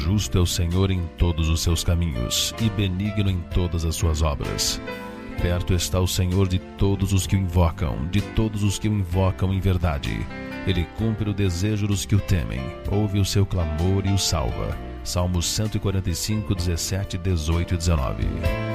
Justo é o Senhor em todos os seus caminhos, e benigno em todas as suas obras. Perto está o Senhor de todos os que o invocam, de todos os que o invocam em verdade. Ele cumpre o desejo dos que o temem, ouve o seu clamor e o salva. Salmos 145, 17, 18 e 19.